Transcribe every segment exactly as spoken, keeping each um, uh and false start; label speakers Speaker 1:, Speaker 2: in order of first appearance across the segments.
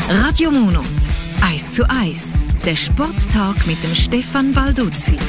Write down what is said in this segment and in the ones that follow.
Speaker 1: Radio Monat. eins zu eins. Der Sporttag mit dem Stefan Balduzzi.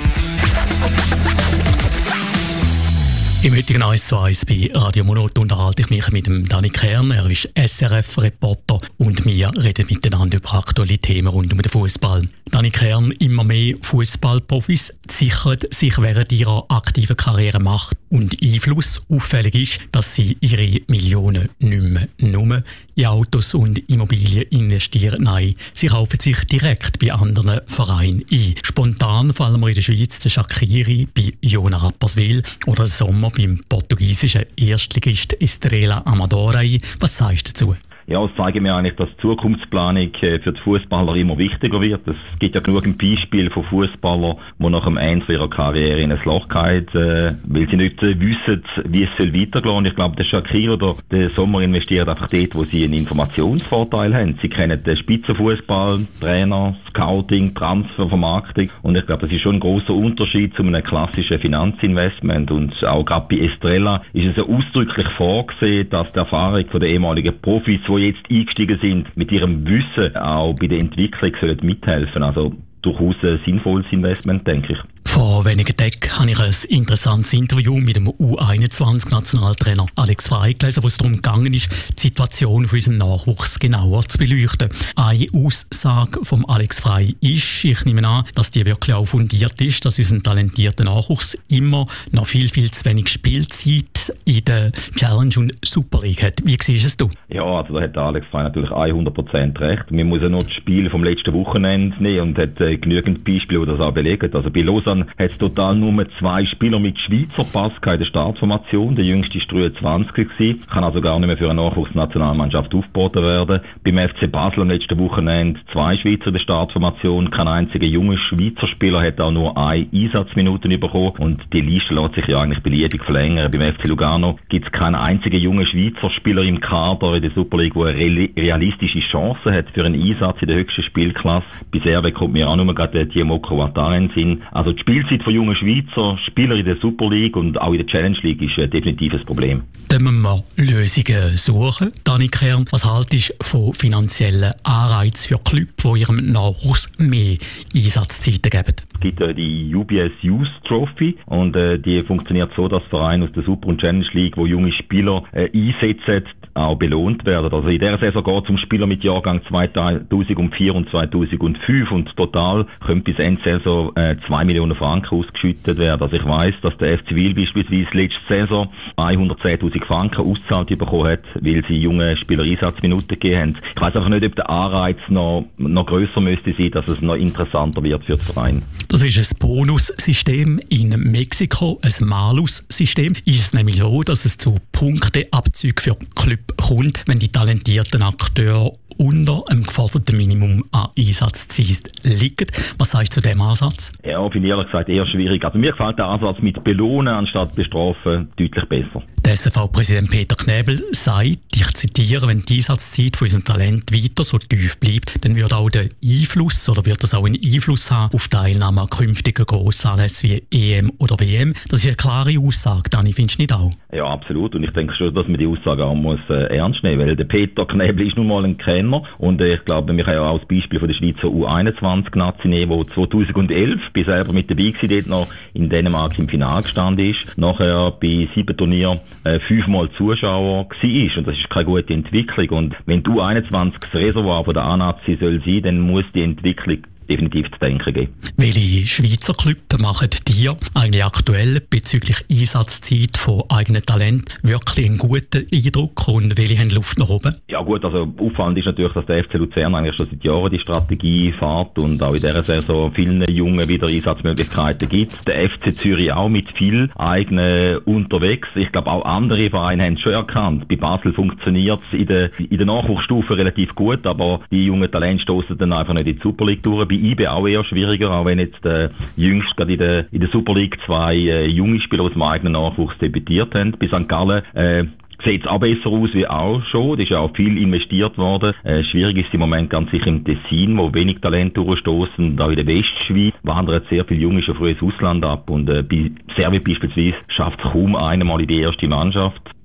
Speaker 2: Im heutigen eins zu eins bei Radio Monat unterhalte ich mich mit dem Dani Kern. Er ist S R F-Reporter und wir reden miteinander über aktuelle Themen rund um den Fußball. Dani Kern, immer mehr Fußballprofis sichern sich während ihrer aktiven Karriere Macht und Einfluss. Auffällig ist, dass sie ihre Millionen nicht mehr nur in Autos und Immobilien investieren. Nein, sie kaufen sich direkt bei anderen Vereinen ein. Spontan fallen wir in der Schweiz den Shaqiri bei Jona Rapperswil oder Sommer beim portugiesischen Erstligist Estrela Amadora ein. Was sagst du dazu?
Speaker 3: Ja, es zeigt mir eigentlich, dass die Zukunftsplanung für die Fußballer immer wichtiger wird. Es gibt ja genug Beispiele von Fußballern, die nach dem Ende ihrer Karriere in ein Loch fallen, äh, weil sie nicht äh, wissen, wie es soll weitergehen. Und ich glaube, der Shaqiri oder der Sommer investiert einfach dort, wo sie einen Informationsvorteil haben. Sie kennen den Spitzenfußball, Trainer, Scouting, Transfer, Vermarktung. Und ich glaube, das ist schon ein grosser Unterschied zu einem klassischen Finanzinvestment. Und auch gerade bei Estrella ist es ja ausdrücklich vorgesehen, dass die Erfahrung von den ehemaligen Profis, die jetzt eingestiegen sind, mit ihrem Wissen auch bei der Entwicklung sollen mithelfen. Also durchaus ein sinnvolles Investment, denke ich.
Speaker 2: Vor wenigen Tagen habe ich ein interessantes Interview mit dem U einundzwanzig-Nationaltrainer Alex Frey gelesen, wo es darum gegangen ist, die Situation von unserem Nachwuchs genauer zu beleuchten. Eine Aussage von Alex Frey ist, ich nehme an, dass die wirklich auch fundiert ist, dass unser talentierter Nachwuchs immer noch viel, viel zu wenig Spielzeit in der Challenge und Super League hat. Wie siehst es du?
Speaker 3: Ja, also da hat Alex Frey natürlich hundert Prozent recht. Man muss ja nur das Spiel vom letzten Wochenende nehmen und hat äh, genügend Beispiele, die das auch belegen. Also bei Lausanne hat es total nur zwei Spieler mit Schweizer Pass in der Startformation. Der jüngste war dreiundzwanzig gewesen. Kann also gar nicht mehr für eine Nachwuchsnationalmannschaft aufgeboten werden. Beim F C Basel am letzten Wochenende zwei Schweizer in der Startformation. Kein einziger junger Schweizer Spieler hat auch nur eine Einsatzminuten bekommen. Und die Liste lässt sich ja eigentlich beliebig verlängern. Beim F C Lugano gibt es keinen einzigen jungen Schweizer Spieler im Kader in der Super League, der eine realistische Chance hat für einen Einsatz in der höchsten Spielklasse. Bei Serve kommt mir auch nur gerade der Tiemoko Ouattara in den Sinn. Also die Spielzeit von jungen Schweizer Spielern in der Super League und auch in der Challenge League ist ein definitives Problem.
Speaker 2: Dann müssen wir Lösungen suchen. Dani Kern, was haltest du von finanziellen Anreizen für Clubs, die ihrem Nachwuchs mehr Einsatzzeiten geben?
Speaker 3: Es gibt äh, die U B S Youth Trophy und äh, die funktioniert so, dass Vereine aus der Super und Challenge League, die junge Spieler äh, einsetzen, auch belohnt werden. Also in dieser Saison geht es um Spieler mit Jahrgang zweitausendvier und zweitausendfünf und total können bis Ende Saison äh, zwei Millionen Franken ausgeschüttet werden. Also ich weiss, dass der F C Wil beispielsweise letzte Saison hundertzehntausend Franken ausgezahlt bekommen hat, weil sie junge Spieler Einsatzminuten gegeben haben. Ich weiss einfach nicht, ob der Anreiz noch, noch grösser müsste sein, dass es noch interessanter wird für den Verein.
Speaker 2: Das ist ein Bonussystem in Mexiko, ein Malus-System. Ist es nämlich so, dass es zu Punkteabzügen für Club kommt, wenn die talentierten Akteure unter einem geforderten Minimum an Einsatzzeit liegen. Was sagst du zu diesem Ansatz?
Speaker 3: Ja, finde ich ehrlich gesagt eher schwierig. Also mir gefällt der Ansatz mit Belohnen anstatt Bestrafen deutlich besser.
Speaker 2: Der S F V-Präsident Peter Knebel sagt, ich zitiere, wenn die Einsatzzeit von unserem Talent weiter so tief bleibt, dann wird auch der Einfluss oder wird das auch einen Einfluss haben auf die Teilnahme an künftigen Grossanlässen wie E M oder W M. Das ist eine klare Aussage, Dani, findest du nicht auch?
Speaker 3: Ja, absolut. Und ich denke schon, dass man die Aussage auch muss, äh, ernst nehmen muss, weil der Peter Knebel ist nun mal ein Kenner und äh, ich glaube, wir können ja auch das Beispiel von der Schweizer U einundzwanzig-Nazi nehmen, wo zweitausendelf bin selber mit dabei gewesen, dort noch in Dänemark im Finale gestanden ist, nachher bei sieben Turnieren äh, fünfmal Zuschauer war und das ist keine gute Entwicklung und wenn die U einundzwanzig das Reservoir von der A-Nazi soll sein, dann muss die Entwicklung definitiv zu denken geben.
Speaker 2: Welche Schweizer Clubs machen dir eigentlich aktuell bezüglich Einsatzzeit von eigenen Talenten wirklich einen guten Eindruck und welche haben Luft nach oben?
Speaker 3: Ja gut, also auffallend ist natürlich, dass der F C Luzern eigentlich schon seit Jahren die Strategie fährt und auch in dieser Saison vielen Jungen wieder Einsatzmöglichkeiten gibt. Der F C Zürich auch mit viel eigenen unterwegs. Ich glaube auch andere Vereine haben es schon erkannt. Bei Basel funktioniert es in der, in der Nachwuchsstufe relativ gut, aber die jungen Talente stoßen dann einfach nicht in die Super League durch. Bei I B auch eher schwieriger, auch wenn jetzt äh, jüngst gerade in der, in der Super League zwei äh, junge Spieler aus dem eigenen Nachwuchs debütiert haben. Bei Sankt Gallen äh, sieht es auch besser aus wie auch schon. Da ist ja auch viel investiert worden. Äh, schwierig ist im Moment ganz sicher im Tessin, wo wenig Talent durchstoßen. Und auch in der Westschweiz wandern sehr viele Junge schon früh ins Ausland ab. Und äh, bei Servet beispielsweise schafft es kaum einmal in die erste Mannschaft.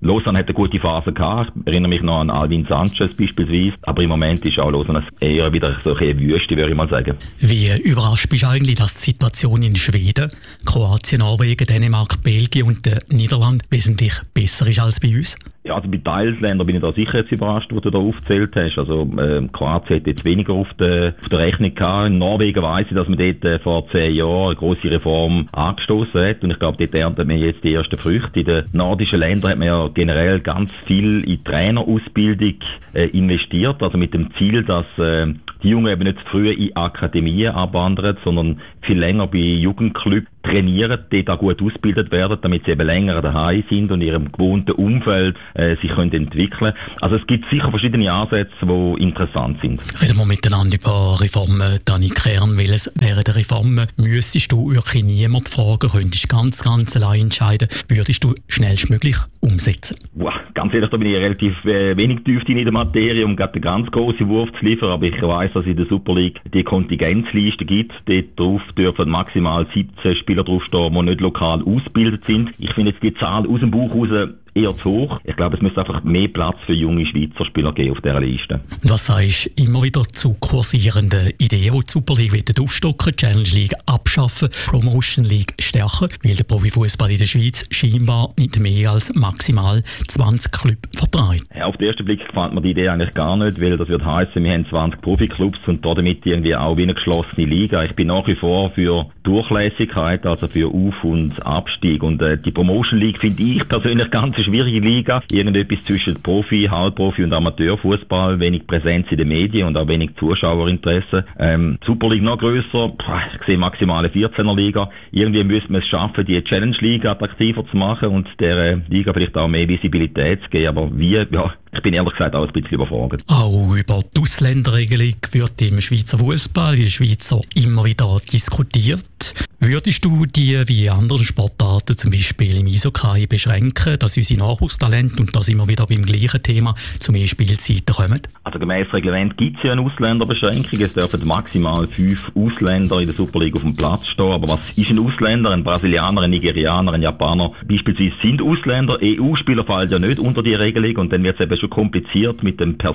Speaker 3: Lausanne hat eine gute Phase gehabt. Ich erinnere mich noch an Alvin Sanchez beispielsweise. Aber im Moment ist auch Lausanne eher wieder so eine Wüste, würde ich mal sagen.
Speaker 2: Wie überrascht bist du eigentlich, dass die Situation in Schweden, Kroatien, Norwegen, Dänemark, Belgien und den Niederlanden wesentlich besser ist als bei uns?
Speaker 3: Ja, also bei Teilsländern bin ich da sicher jetzt überrascht, was du da aufgezählt hast. Also äh, Kroatien hat jetzt weniger auf der, auf der Rechnung gehabt. In Norwegen weiss ich, dass man dort äh, vor zehn Jahren eine grosse Reform angestoßen hat. Und ich glaube, dort erntet man jetzt die ersten Früchte. In den nordischen Ländern hat man ja generell ganz viel in Trainerausbildung äh, investiert. Also mit dem Ziel, dass äh, die Jungen eben nicht zu früh in Akademien abwandern, sondern viel länger bei Jugendclubs trainieren, die da gut ausgebildet werden, damit sie eben länger daheim sind und in ihrem gewohnten Umfeld äh, sich können entwickeln. Also es gibt sicher verschiedene Ansätze, die interessant sind.
Speaker 2: Reden wir miteinander über Reformen, Dani Kern. Welches wären die Reformen? Müsstest du wirklich niemand fragen, könntest ganz, ganz allein entscheiden, würdest du schnellstmöglich umsetzen?
Speaker 3: Wow, ganz ehrlich, da bin ich relativ äh, wenig tief in der Materie, um gerade den ganz grossen Wurf zu liefern, aber ich weiss, dass es in der Super League die Kontingenzliste gibt. Dort drauf dürfen maximal siebzehn Spieler draufstehen, die nicht lokal ausgebildet sind. Ich finde jetzt die Zahl aus dem Buch raus eher zu hoch. Ich glaube, es müsste einfach mehr Platz für junge Schweizer Spieler geben auf dieser Liste.
Speaker 2: Und was sagst du immer wieder zu kursierenden Ideen, die die Super League will aufstocken, Challenge League abschaffen, Promotion League stärken, weil der Profifußball in der Schweiz scheinbar nicht mehr als maximal zwanzig Clubs vertreibt?
Speaker 3: Ja, auf den ersten Blick gefällt mir die Idee eigentlich gar nicht, weil das würde heißen, wir haben zwanzig Profiklubs und damit irgendwie auch wie eine geschlossene Liga. Ich bin nach wie vor für Durchlässigkeit, also für Auf- und Abstieg. Und äh, die Promotion League finde ich persönlich ganz schwierige Liga. Irgendetwas zwischen Profi, Halbprofi und Amateurfußball, wenig Präsenz in den Medien und auch wenig Zuschauerinteresse. Ähm, Super League noch grösser, ich sehe maximale vierzehner Liga. Irgendwie müssen wir es schaffen, die Challenge League attraktiver zu machen und der äh, Liga vielleicht auch mehr Visibilität zu geben. Aber wie, ja, ich bin ehrlich gesagt auch ein bisschen überfragt.
Speaker 2: Auch über die Ausländerregelung wird im Schweizer Fußball, in der Schweizer immer wieder diskutiert. Würdest du die wie anderen Sportarten, zum Beispiel im Eishockey, beschränken, dass unsere Nachwuchstalente, und da sind wir wieder beim gleichen Thema, zu mehr Spielzeiten kommen?
Speaker 3: Also gemäss Reglement gibt es ja eine Ausländerbeschränkung. Es dürfen maximal fünf Ausländer in der Super League auf dem Platz stehen. Aber was ist ein Ausländer? Ein Brasilianer, ein Nigerianer, ein Japaner beispielsweise sind Ausländer. E U-Spieler fallen ja nicht unter die Regelung und dann wird es eben schon kompliziert mit dem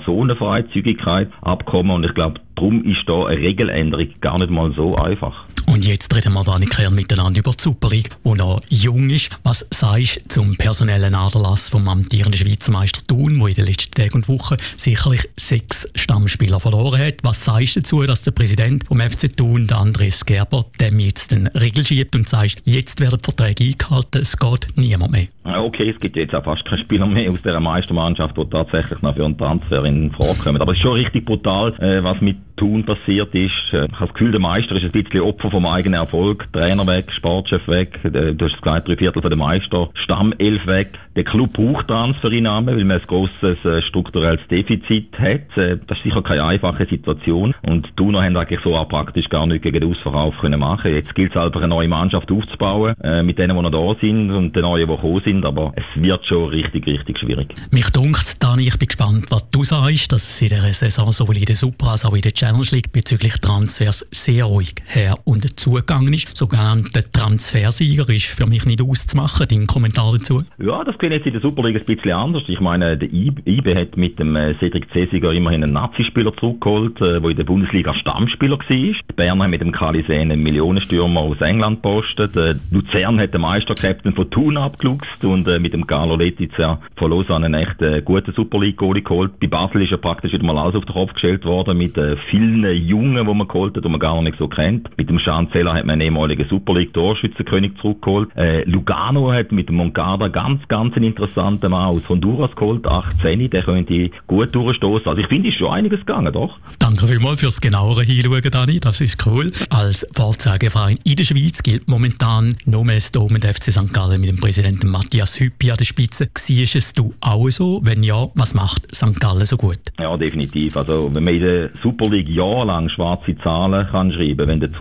Speaker 3: Personenfreizügigkeit-Abkommen und ich glaube, darum ist da eine Regeländerung gar nicht mal so einfach.
Speaker 2: Und jetzt reden wir, Dani Kern, miteinander über die Super League, die noch jung ist. Was sagst du zum personellen Aderlass vom amtierenden Schweizer Meister Thun, der in den letzten Tagen und Wochen sicherlich sechs Stammspieler verloren hat? Was sagst du dazu, dass der Präsident vom F C Thun, der Andres Gerber, dem jetzt den Regel schiebt und sagt, jetzt werden die Verträge eingehalten, es geht niemand mehr?
Speaker 3: Okay, es gibt jetzt auch fast keine Spieler mehr aus dieser Meistermannschaft, die tatsächlich noch für einen Transfer in Frage kommen. Aber es ist schon richtig brutal, äh, was mit Thun passiert ist. Ich habe das Gefühl, der Meister ist ein bisschen Opfer vom eigenen Erfolg. Trainer weg, Sportchef weg, du hast es gesagt, drei Viertel von der Meister, Stammelf weg. Der Club braucht Transfereinnahmen, weil man ein grosses äh, strukturelles Defizit hat. Äh, das ist sicher keine einfache Situation. Und Thuner haben eigentlich so auch praktisch gar nichts gegen den Ausverkauf können machen. Jetzt gilt es einfach, eine neue Mannschaft aufzubauen, äh, mit denen, die noch da sind und den neuen, die gekommen sind. Aber es wird schon richtig, richtig schwierig.
Speaker 2: Mich dunkt, Dani, ich bin gespannt, was du sagst, dass es in dieser Saison sowohl in der Super als auch in der Challenge League bezüglich Transfers sehr ruhig her und zugegangen ist. Sogar der Transfersieger ist für mich nicht auszumachen. Dein Kommentar dazu?
Speaker 3: Ja, das klingt jetzt in der Super League ein bisschen anders. Ich meine, der I B hat mit dem Cedric Cesiger immerhin einen Nazi-Spieler zurückgeholt, der in der Bundesliga Stammspieler war. Die Berner haben mit dem Kalisän einen Millionenstürmer aus England gepostet. Luzern hat den Meisterkapitän von Thun abgeluchst und mit dem Carlo Letizia von Lausanne einen echt guten Super League-Goalie geholt. Bei Basel ist ja praktisch wieder mal alles auf den Kopf gestellt worden mit vielen Jungen, die man geholt hat, die man gar noch nicht so kennt. Mit dem Jean Zeller hat man einen ehemaligen Super League-Torschützenkönig zurückgeholt. Äh, Lugano hat mit dem Moncada ganz, ganz einen interessanten Mann aus Honduras geholt, achtzehn, der könnte gut durchstoßen. Also ich finde, es ist schon einiges gegangen, doch.
Speaker 2: Danke vielmals fürs genauere Hinschauen, Dani, das ist cool. Als Vorzeigeverein in der Schweiz gilt momentan Nomes Dom der F C Sankt Gallen mit dem Präsidenten Matthias Hüppi an der Spitze. Siehst es du auch so? Wenn ja, was macht Sankt Gallen so gut?
Speaker 3: Ja, definitiv. Also wenn man in der Super League jahrelang schwarze Zahlen kann schreiben, wenn der Zuschauerschnitt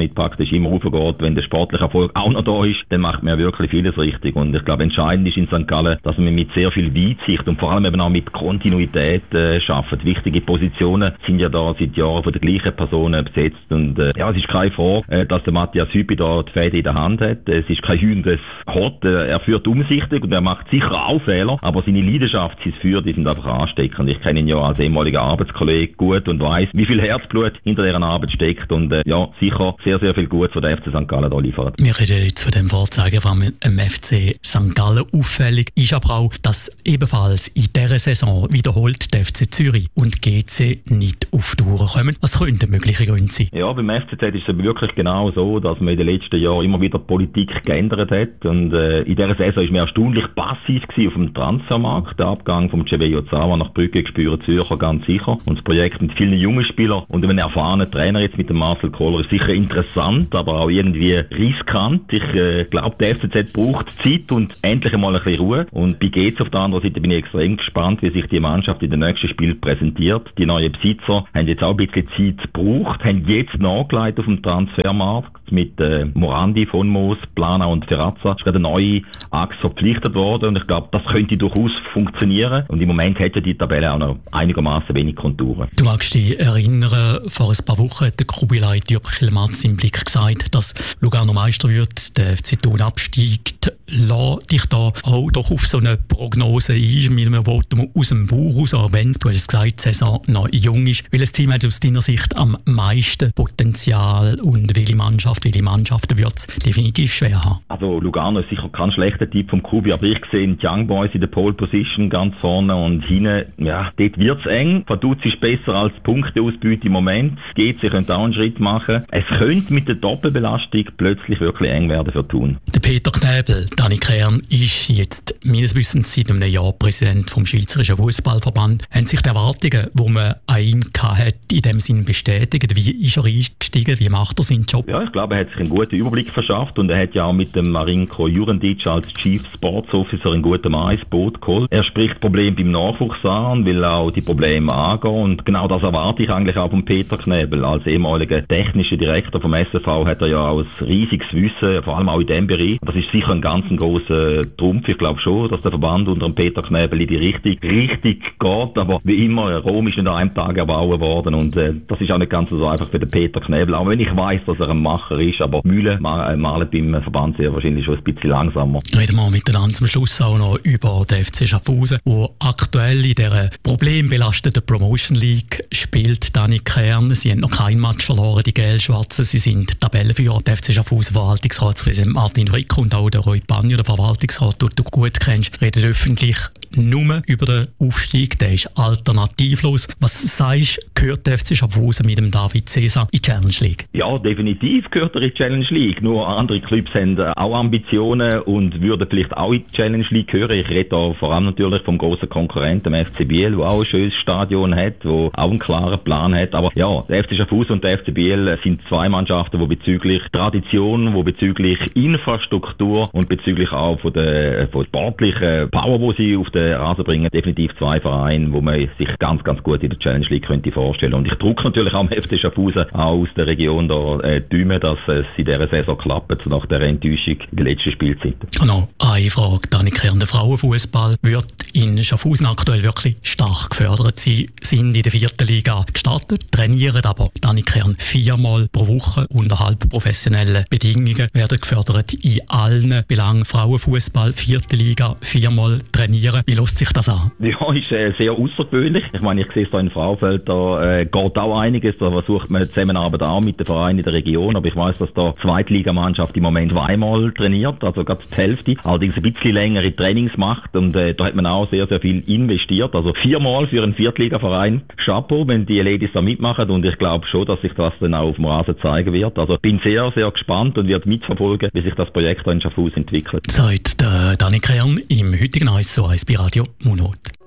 Speaker 3: damit praktisch immer raufgeht. Wenn der sportliche Erfolg auch noch da ist, dann macht man ja wirklich vieles richtig. Und ich glaube, entscheidend ist in Sankt Gallen, dass man mit sehr viel Weitsicht und vor allem eben auch mit Kontinuität äh, schafft. Wichtige Positionen sind ja da seit Jahren von den gleichen Personen besetzt. Und äh, ja, es ist keine Frage, äh, dass der Matthias Hüppi da die Fäden in der Hand hat. Es ist kein Hühn, das hat. Äh, er führt umsichtig und er macht sicher auch Fehler, aber seine Leidenschaft, sein Führen, die sind einfach ansteckend. Ich kenne ihn ja als ehemaliger Arbeitskollege gut und weiss, wie viel Herzblut hinter deren Arbeit steckt und äh, ja, sicher sehr, sehr viel Gutes, was der F C Sankt Gallen da liefert.
Speaker 2: Wir reden jetzt von dem Vorzeigen vom F C Sankt Gallen. Auffällig ist aber auch, dass ebenfalls in dieser Saison wiederholt der F C Zürich und G C nicht auf die Uhr kommen. Was könnten mögliche Gründe sein?
Speaker 3: Ja, beim F C Z ist es wirklich genau so, dass man in den letzten Jahren immer wieder Politik geändert hat und äh, in dieser Saison ist man erstaunlich passiv gewesen auf dem Transfermarkt. Der Abgang vom Cebejo Zawa nach Brügge gespürt Zürcher ganz sicher und das Projekt mit vielen jungen Spielern und einem erfahrenen Trainer jetzt mit dem Marcel Kohler ist sicher interessant, aber auch irgendwie riskant. Ich äh, glaube, der F C Z braucht Zeit und endlich einmal ein bisschen Ruhe. Und bei G C auf der anderen Seite bin ich extrem gespannt, wie sich die Mannschaft in den nächsten Spielen präsentiert. Die neuen Besitzer haben jetzt auch ein bisschen Zeit gebraucht, haben jetzt nachgelegt auf dem Transfermarkt mit äh, Morandi, von Moos, Plana und Ferrazza. Es ist gerade eine neue Achse verpflichtet worden und ich glaube, das könnte durchaus funktionieren. Und im Moment hat ja die Tabelle auch noch einigermaßen wenig Konturen.
Speaker 2: Du magst dich erinnern, vor ein paar Wochen hat der Kubilai Türkilmatz im Blick gesagt, dass Lugano Meister wird, der F C Thun absteigt. Lass dich da auch doch auf so eine Prognose ein, mit einem Votum aus dem Bauch raus, auch wenn, du hast es gesagt, die Saison noch jung ist. Welches Team hat aus deiner Sicht am meisten Potenzial und welche Mannschaft, welche Mannschaften wird es definitiv schwer haben?
Speaker 3: Also Lugano ist sicher kein schlechter Typ vom Kubi, aber ich sehe die Young Boys in der Pole Position ganz vorne und hinten, ja, dort wird es eng. Vaduz ist besser als Punkteausbeute im Moment. Geht, sie könnte auch einen Schritt machen. Es könnte mit der Doppelbelastung plötzlich wirklich eng werden für Thun.
Speaker 2: Der Peter Knäbel, Dani Kern, ist jetzt meines Wissens seit einem Jahr Präsident vom Schweizerischen Fußballverband. Haben sich die Erwartungen, die man an ihm hatte, in dem Sinn bestätigt? Wie ist er eingestiegen? Wie macht er seinen Job?
Speaker 3: Ja, ich glaube, er hat sich einen guten Überblick verschafft und er hat ja auch mit dem Marinko Jurendic als Chief Sports Officer einen guten Mann ins Boot geholt. Er spricht Probleme beim Nachwuchs an, will auch die Probleme angehen und genau das erwarte ich eigentlich auch von Peter Knäbel. Als ehemaliger technischer Direktor vom S F V hat er ja auch ein riesiges Wissen, vor allem auch in diesem Bereich. Das ist sicher ein ganz grosser Trumpf. Ich glaube schon, dass der Verband unter dem Peter Knäbel in die Richtung richtig geht, aber wie immer, Rom ist nicht an einem Tag erbaut worden und äh, das ist auch nicht ganz so einfach für den Peter Knäbel, auch wenn ich weiss, dass er ein Macher ist, aber Mühlen malen beim Verband sehr wahrscheinlich schon ein bisschen langsamer.
Speaker 2: Reden wir miteinander zum Schluss auch noch über den F C Schaffhausen, der aktuell in dieser problembelasteten Promotion League spielt. Dani Kern, sie haben noch kein Match verloren, die Gelb-Schwarzen, sie sind Tabellenführer. Der F C Schaffhausen Verwaltungsratspräsident Martin Rick und auch der Roy Panio, der Verwaltungsrat, den du gut kennst, reden öffentlich nur über den Aufstieg, der ist alternativlos. Was sagst du, gehört der F C Schaffhausen mit dem David Cesar in die Challenge League?
Speaker 3: Ja, definitiv gehört er in die Challenge League. Nur andere Clubs haben auch Ambitionen und würden vielleicht auch in die Challenge League gehören. Ich rede da vor allem natürlich vom grossen Konkurrenten, dem F C Biel, der auch ein schönes Stadion hat, der auch einen klaren Plan hat. Aber ja, der F C Schaffhausen und der F C Biel sind zwei Mannschaften, die bezüglich Tradition, die bezüglich Infrastruktur und bezüglich auch von der, von der sportlichen Power, die sie auf den Rasen bringen, definitiv zwei Vereine, wo man sich ganz, ganz gut in der Challenge League könnte vorstellen. Und ich drücke natürlich auch am F C Schaffhausen auch aus der Region da äh, die Daumen, dass es in dieser Saison klappt, nach der Enttäuschung in der letzten Spielzeit.
Speaker 2: Noch eine Frage, Dani Kern. Der Frauenfußball wird in Schaffhausen aktuell wirklich stark gefördert. Sie sind in der vierten Liga gestartet, trainieren aber, Dani Kern, viermal pro Woche unter halb professionellen Bedingungen, werden gefördert in allen Belangen. Frauenfußball, vierte Liga, viermal trainieren. Wie lässt sich das an?
Speaker 3: Ja, ist äh, sehr außergewöhnlich. Ich meine, ich sehe es da in Frauenfeld, da äh, geht auch einiges. Da versucht man Zusammenarbeit auch mit den Vereinen in der Region. Aber ich weiss, dass da die Zweitligamannschaft im Moment zweimal trainiert, also gerade die Hälfte. Allerdings ein bisschen längere Trainings macht und äh, da hat man auch sehr, sehr viel investiert. Also viermal für einen Viertligaverein. Chapeau, wenn die Ladies da mitmachen und ich glaube schon, dass sich das dann auch auf dem Rasen zeigen wird. Also bin sehr, sehr gespannt und werde mitverfolgen, wie sich das Projekt da in Schaffhausen entwickelt.
Speaker 2: Sagt der Dani Kern im heutigen eins zu eins bei Radio Monat.